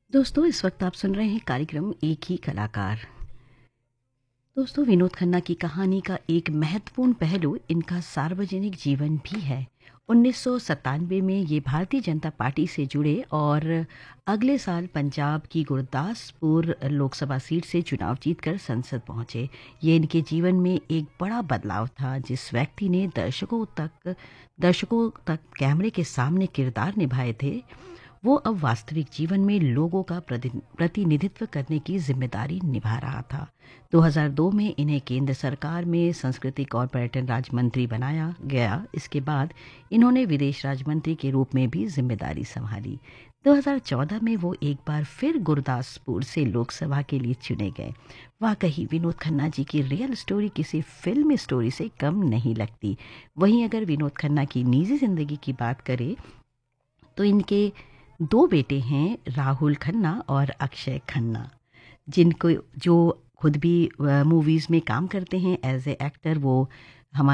दोस्तों, इस वक्त आप सुन रहे हैं कार्यक्रम एक ही कलाकार। दोस्तों, विनोद खन्ना की कहानी का एक महत्वपूर्ण पहलू इनका सार्वजनिक जीवन भी है। 1997 में ये भारतीय जनता पार्टी से जुड़े और अगले साल पंजाब की गुरदासपुर लोकसभा सीट से चुनाव जीतकर संसद पहुंचे। ये इनके जीवन में एक बड़ा बदलाव था। जिस व्यक्ति ने दर्शकों तक कैमरे के सामने किरदार निभाए थे, वो अब वास्तविक जीवन में लोगों का प्रतिनिधित्व करने की जिम्मेदारी निभा रहा था। 2002 में इन्हें केंद्र सरकार में सांस्कृतिक और पर्यटन राज्य मंत्री बनाया गया। इसके बाद इन्होंने विदेश राज्य मंत्री के रूप में भी जिम्मेदारी संभाली। 2014 में वो एक बार फिर गुरदासपुर से लोकसभा के लिए चुने गए। वाकई विनोद खन्ना जी की रियल स्टोरी किसी फिल्म स्टोरी से कम नहीं लगती। वहीं अगर विनोद खन्ना की निजी जिंदगी की बात करें तो इनके दो बेटे हैं, राहुल खन्ना और अक्षय खन्ना, जिनको जो खुद भी मूवीज़ में काम करते हैं एज ए एक्टर। वो